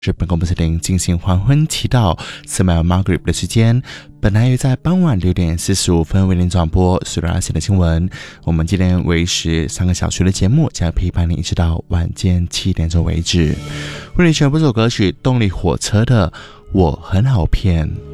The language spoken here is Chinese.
是本公布7点进行黄昏祈祷此秒 Margaret 的时间，本来约在傍晚6点45分为您转播苏拉写的新闻。我们今天维持3个小时的节目，将陪伴你一直到晚间7点钟为止。为你全部这首歌曲动力火车的我很好骗。